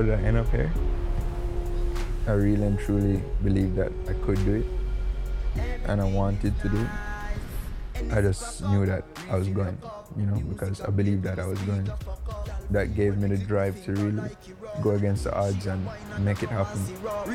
did I end up here? I really and truly believed that I could do it, and I wanted to do it. I just knew that I was going, because I believed that I was going. That gave me the drive to really go against the odds and make it happen.